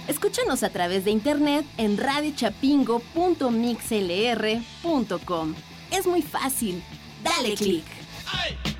Escúchanos a través de internet en radiochapingo.mixlr.com. Es muy fácil. Dale click.